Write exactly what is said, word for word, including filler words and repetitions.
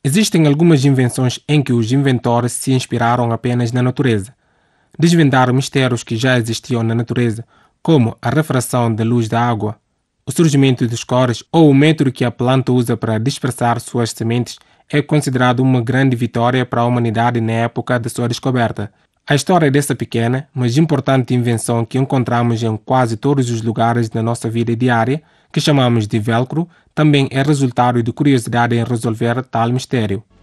Existem algumas invenções em que os inventores se inspiraram apenas na natureza. Desvendar mistérios que já existiam na natureza, como a refração da luz da água, o surgimento dos cores ou o método que a planta usa para dispersar suas sementes, é considerado uma grande vitória para a humanidade na época da sua descoberta. A história dessa pequena, mas importante invenção que encontramos em quase todos os lugares da nossa vida diária, que chamamos de velcro, também é resultado de curiosidade em resolver tal mistério.